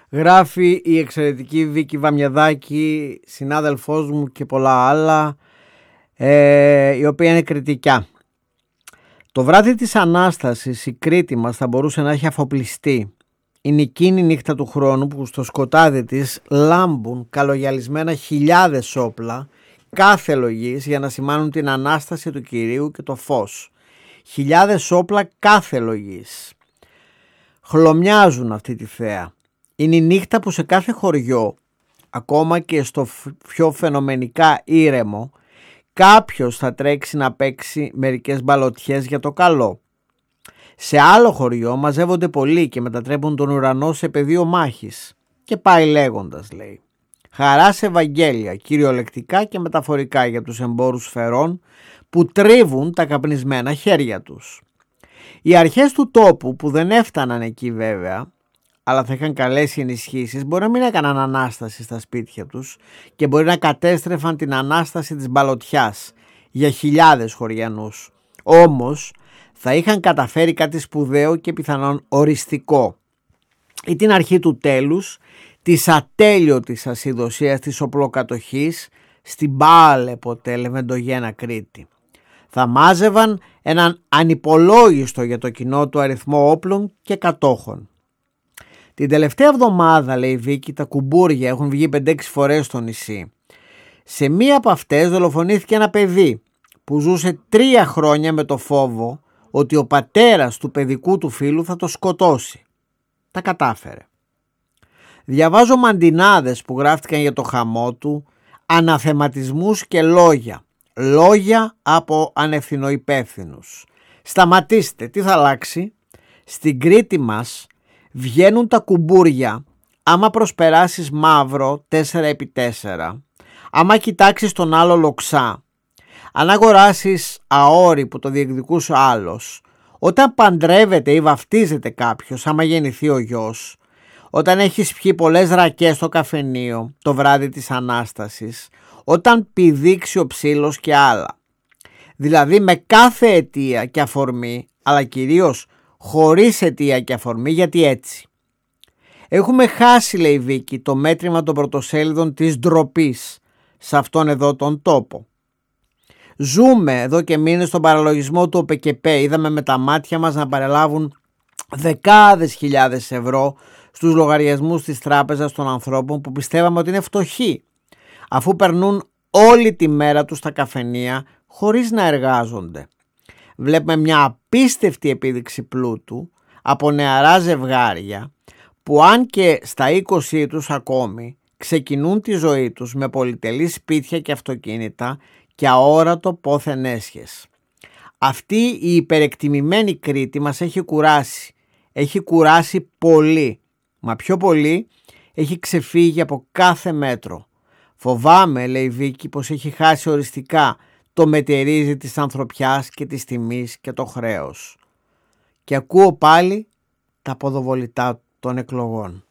Γράφει η εξαιρετική Βίκη Βαμιαδάκη, συνάδελφός μου και πολλά άλλα, η οποία είναι κριτικιά. Το βράδυ της Ανάστασης η Κρήτη μας θα μπορούσε να έχει αφοπλιστεί. Είναι εκείνη η νύχτα του χρόνου που στο σκοτάδι της λάμπουν καλογιαλισμένα χιλιάδες όπλα κάθε λογής για να σημάνουν την Ανάσταση του Κυρίου και το φως. Χιλιάδες όπλα κάθε λογής. Χλωμιάζουν αυτή τη θέα. Είναι η νύχτα που σε κάθε χωριό, ακόμα και στο πιο φαινομενικά ήρεμο, κάποιος θα τρέξει να παίξει μερικές μπαλωτιές για το καλό. Σε άλλο χωριό μαζεύονται πολλοί και μετατρέπουν τον ουρανό σε πεδίο μάχης. Και πάει λέγοντας, λέει. Χαρά σε Ευαγγέλια, κυριολεκτικά και μεταφορικά για τους εμπόρους φερών που τρίβουν τα καπνισμένα χέρια τους. Οι αρχές του τόπου που δεν έφταναν εκεί βέβαια, αλλά θα είχαν καλές ενισχύσεις, μπορεί να μην έκαναν Ανάσταση στα σπίτια τους και μπορεί να κατέστρεφαν την Ανάσταση της μπαλωτιάς για χιλιάδες χωριανούς. Όμως θα είχαν καταφέρει κάτι σπουδαίο και πιθανόν οριστικό, ή την αρχή του τέλους της ατέλειωτης ασυδοσίας της οπλοκατοχής στην πάλε ποτέ Λεβεντογένα Κρήτη. Θα μάζευαν έναν ανυπολόγιστο για το κοινό του αριθμό όπλων και κατόχων. Την τελευταία εβδομάδα, λέει η Βίκη, τα κουμπούρια έχουν βγει 5-6 φορές στο νησί. Σε μία από αυτές δολοφονήθηκε ένα παιδί που ζούσε 3 χρόνια με το φόβο ότι ο πατέρας του παιδικού του φίλου θα το σκοτώσει. Τα κατάφερε. Διαβάζω μαντινάδες που γράφτηκαν για το χαμό του, αναθεματισμούς και λόγια. Λόγια από ανευθυνοϊπεύθυνους. Σταματήστε, τι θα αλλάξει? Στην Κρήτη μας βγαίνουν τα κουμπούρια άμα προσπεράσεις μαύρο 4x4, άμα κοιτάξεις τον άλλο λοξά, αν αγοράσεις αόρι που το διεκδικούσε ο άλλος, όταν παντρεύεται ή βαφτίζεται κάποιος, άμα γεννηθεί ο γιος, όταν έχεις πιει πολλές ρακές στο καφενείο το βράδυ της Ανάστασης, όταν πηδήξει ο ψήλος και άλλα. Δηλαδή με κάθε αιτία και αφορμή, αλλά κυρίως χωρίς αιτία και αφορμή, γιατί έτσι. Έχουμε χάσει, λέει η Βίκη, το μέτρημα των πρωτοσέλιδων της ντροπής σε αυτόν εδώ τον τόπο. Ζούμε εδώ και μήνες στον παραλογισμό του ΟΠΕΚΕΠΕ. Είδαμε με τα μάτια μας να παρελάβουν δεκάδες χιλιάδες ευρώ στους λογαριασμούς της τράπεζας των ανθρώπων που πιστεύαμε ότι είναι φτωχοί, αφού περνούν όλη τη μέρα τους στα καφενεία χωρίς να εργάζονται. Βλέπουμε μια απίστευτη επίδειξη πλούτου από νεαρά ζευγάρια που αν και στα 20 τους ακόμη ξεκινούν τη ζωή τους με πολυτελή σπίτια και αυτοκίνητα και αόρατο πόθεν έσχες. Αυτή η υπερεκτιμημένη Κρήτη μας έχει κουράσει. Έχει κουράσει πολύ, μα πιο πολύ έχει ξεφύγει από κάθε μέτρο. Φοβάμαι, λέει η Βίκη, πως έχει χάσει οριστικά το μετερίζει της ανθρωπιάς και της τιμής και το χρέος. Και ακούω πάλι τα ποδοβολητά των εκλογών.